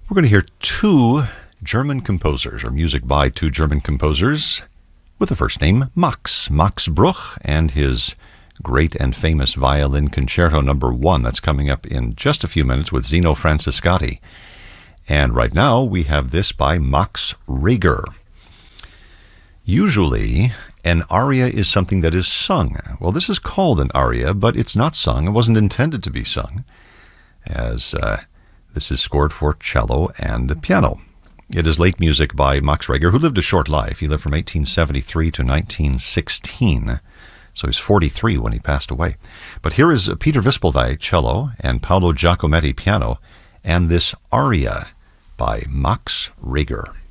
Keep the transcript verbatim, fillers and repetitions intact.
We're going to hear two German composers, or music by two German composers, with the first name Max, Max Bruch, and his great and famous Violin Concerto number one. That's coming up in just a few minutes with Zino Franciscati. And right now we have this by Max Reger. Usually, an aria is something that is sung. Well, this is called an aria, but it's not sung. It wasn't intended to be sung, as uh, this is scored for cello and piano. It is late music by Max Reger, who lived a short life. He lived from eighteen seventy-three to nineteen sixteen, so he's forty-three when he passed away. But here is Peter Wispelwey, cello, and Paolo Giacometti, piano, and this aria by Max Reger.